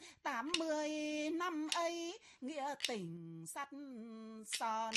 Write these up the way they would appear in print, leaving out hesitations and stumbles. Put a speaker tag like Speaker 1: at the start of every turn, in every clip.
Speaker 1: 80 năm ấy nghĩa tình sắt son.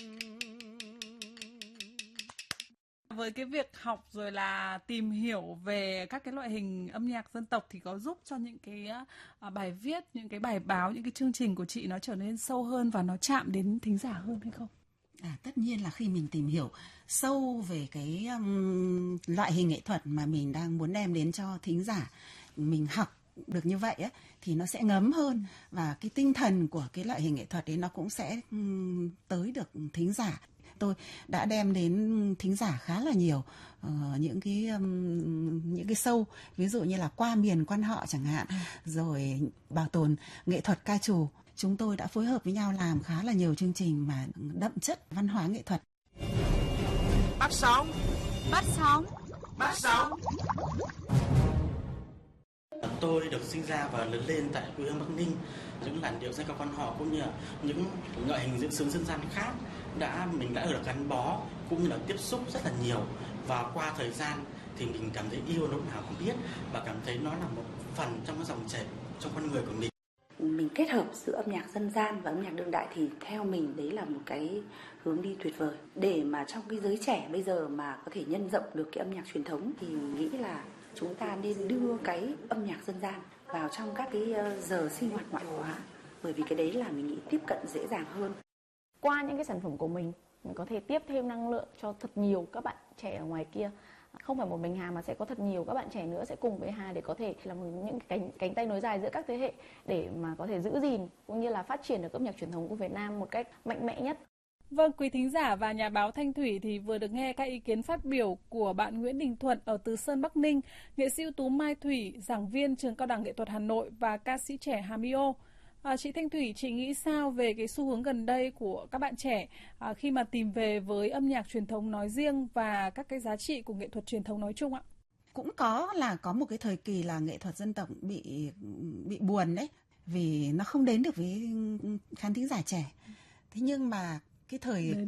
Speaker 2: Với cái việc học rồi là tìm hiểu về các cái loại hình âm nhạc dân tộc thì có giúp cho những cái bài viết, những cái bài báo, những cái chương trình của chị nó trở nên sâu hơn và nó chạm đến thính giả hơn hay không?
Speaker 1: Tất nhiên là khi mình tìm hiểu sâu về cái loại hình nghệ thuật mà mình đang muốn đem đến cho thính giả, mình học được như vậy á, thì nó sẽ ngấm hơn và cái tinh thần của cái loại hình nghệ thuật ấy nó cũng sẽ tới được thính giả. Tôi đã đem đến thính giả khá là nhiều những cái show, ví dụ như là Qua miền quan họ chẳng hạn, rồi bảo tồn nghệ thuật ca trù. Chúng tôi đã phối hợp với nhau làm khá là nhiều chương trình mà đậm chất văn hóa nghệ thuật.
Speaker 3: Bắt sóng,
Speaker 4: bắt sóng,
Speaker 3: bắt sóng.
Speaker 5: Tôi được sinh ra và lớn lên tại quê hương Bắc Ninh. Những làn điệu dân ca quan họ cũng như là những loại hình diễn xướng dân gian khác mình đã được gắn bó cũng như là tiếp xúc rất là nhiều, và qua thời gian thì mình cảm thấy yêu lúc nào cũng biết và cảm thấy nó là một phần trong cái dòng chảy trong con người của mình.
Speaker 6: Mình kết hợp giữa âm nhạc dân gian và âm nhạc đương đại thì theo mình đấy là một cái hướng đi tuyệt vời. Để mà trong cái giới trẻ bây giờ mà có thể nhân rộng được cái âm nhạc truyền thống thì nghĩ là chúng ta nên đưa cái âm nhạc dân gian vào trong các cái giờ sinh hoạt ngoại khóa, bởi vì cái đấy là mình nghĩ tiếp cận dễ dàng hơn.
Speaker 7: Qua những cái sản phẩm của mình có thể tiếp thêm năng lượng cho thật nhiều các bạn trẻ ở ngoài kia. Không phải một mình Hà mà sẽ có thật nhiều các bạn trẻ nữa sẽ cùng với Hà để có thể là những cánh tay nối dài giữa các thế hệ để mà có thể giữ gìn cũng như là phát triển được âm nhạc truyền thống của Việt Nam một cách mạnh mẽ nhất.
Speaker 2: Vâng, quý thính giả và nhà báo Thanh Thủy thì vừa được nghe các ý kiến phát biểu của bạn Nguyễn Đình Thuận ở Từ Sơn, Bắc Ninh, nghệ sĩ ưu tú Mai Thủy, giảng viên Trường Cao đẳng Nghệ thuật Hà Nội và ca sĩ trẻ Hà My-ô. Chị Thanh Thủy, chị nghĩ sao về cái xu hướng gần đây của các bạn trẻ khi mà tìm về với âm nhạc truyền thống nói riêng và các cái giá trị của nghệ thuật truyền thống nói chung ạ?
Speaker 1: Cũng có một cái thời kỳ là nghệ thuật dân tộc bị buồn đấy, vì nó không đến được với khán thính giả trẻ. Thế nhưng mà cái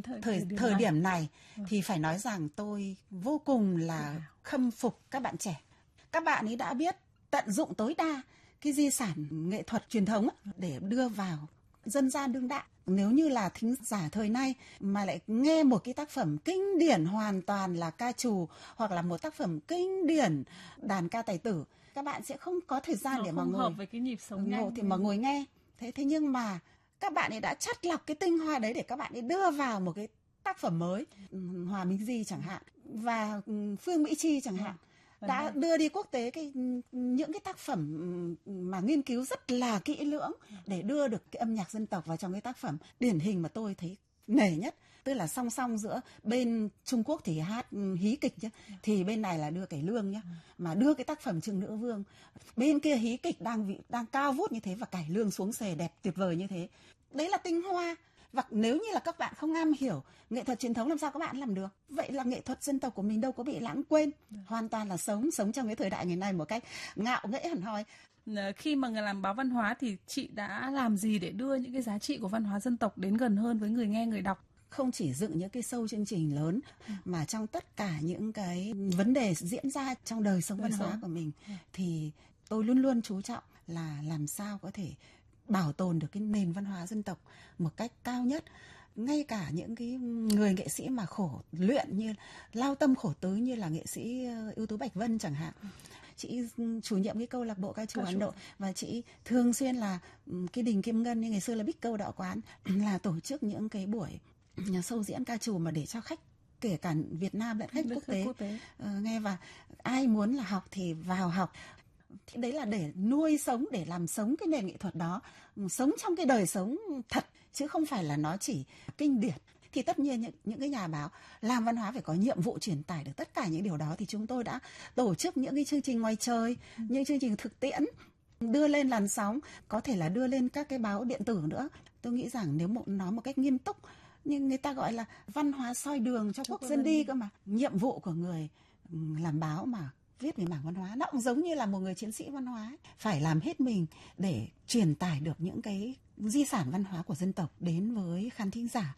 Speaker 1: thời điểm này thì phải nói rằng tôi vô cùng là khâm phục các bạn trẻ. Các bạn ấy đã biết tận dụng tối đa cái di sản nghệ thuật truyền thống để đưa vào dân gian đương đại. Nếu như là thính giả thời nay mà lại nghe một cái tác phẩm kinh điển hoàn toàn là ca trù hoặc là một tác phẩm kinh điển đàn ca tài tử, các bạn sẽ không có thời gian để mà ngồi
Speaker 2: hợp với cái nhịp sống nhanh
Speaker 1: thì mà ngồi nghe. Thế nhưng mà các bạn ấy đã chắt lọc cái tinh hoa đấy để các bạn ấy đưa vào một cái tác phẩm mới, Hòa Minh Di chẳng hạn và Phương Mỹ Chi chẳng hạn, đã đưa đi quốc tế những cái tác phẩm mà nghiên cứu rất là kỹ lưỡng để đưa được cái âm nhạc dân tộc vào trong cái tác phẩm. Điển hình mà tôi thấy nể nhất, tức là song song giữa bên Trung Quốc thì hát hí kịch nhá, thì bên này là đưa cải lương nhá, mà đưa cái tác phẩm Trừng Nữ Vương, bên kia hí kịch đang cao vút như thế và cải lương xuống xề đẹp tuyệt vời như thế. Đấy là tinh hoa. Và nếu như là các bạn không am hiểu nghệ thuật truyền thống làm sao các bạn làm được? Vậy là nghệ thuật dân tộc của mình đâu có bị lãng quên, hoàn toàn là sống trong cái thời đại ngày nay một cách ngạo nghễ hẳn hoi.
Speaker 2: Khi mà người làm báo văn hóa thì chị đã làm gì để đưa những cái giá trị của văn hóa dân tộc đến gần hơn với người nghe, người đọc?
Speaker 1: Không chỉ dựng những cái show chương trình lớn mà trong tất cả những cái vấn đề diễn ra trong đời sống văn hóa của mình thì tôi luôn luôn chú trọng là làm sao có thể bảo tồn được cái nền văn hóa dân tộc một cách cao nhất. Ngay cả những cái người nghệ sĩ mà khổ luyện như lao tâm khổ tứ như là nghệ sĩ ưu tú Bạch Vân chẳng hạn. Chị chủ nhiệm cái câu lạc bộ ca trù Ấn Độ và chị thường xuyên là cái Đình Kim Ngân như ngày xưa là Bích Câu Đạo Quán là tổ chức những cái buổi show diễn ca trù mà để cho khách kể cả Việt Nam lẫn khách quốc tế nghe, và ai muốn là học thì vào học. Thì đấy là để nuôi sống, để làm sống cái nền nghệ thuật đó, sống trong cái đời sống thật, chứ không phải là nó chỉ kinh điển. Thì tất nhiên những cái nhà báo làm văn hóa phải có nhiệm vụ truyền tải được tất cả những điều đó. Thì chúng tôi đã tổ chức những cái chương trình ngoài trời, những chương trình thực tiễn, đưa lên làn sóng, có thể là đưa lên các cái báo điện tử nữa. Tôi nghĩ rằng nếu nói một cách nghiêm túc, nhưng người ta gọi là văn hóa soi đường cho quốc dân đi cơ mà. Nhiệm vụ của người làm báo mà viết về mảng văn hóa nó cũng giống như là một người chiến sĩ văn hóa, phải làm hết mình để truyền tải được những cái di sản văn hóa của dân tộc đến với khán thính giả.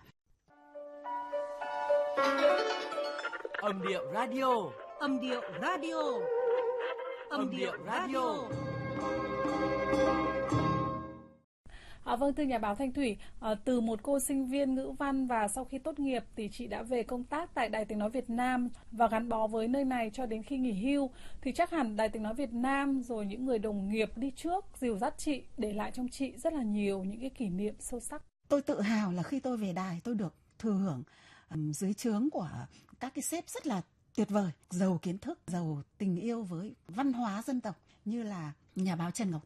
Speaker 3: Âm điệu radio,
Speaker 4: âm điệu radio, âm điệu radio.
Speaker 2: Vâng, thưa nhà báo Thanh Thủy, từ một cô sinh viên ngữ văn và sau khi tốt nghiệp thì chị đã về công tác tại Đài Tiếng Nói Việt Nam và gắn bó với nơi này cho đến khi nghỉ hưu. Thì chắc hẳn Đài Tiếng Nói Việt Nam rồi những người đồng nghiệp đi trước dìu dắt chị, để lại trong chị rất là nhiều những cái kỷ niệm sâu sắc.
Speaker 1: Tôi tự hào là khi tôi về đài tôi được thừa hưởng dưới trướng của các cái sếp rất là tuyệt vời, giàu kiến thức, giàu tình yêu với văn hóa dân tộc, như là nhà báo Trần Ngọc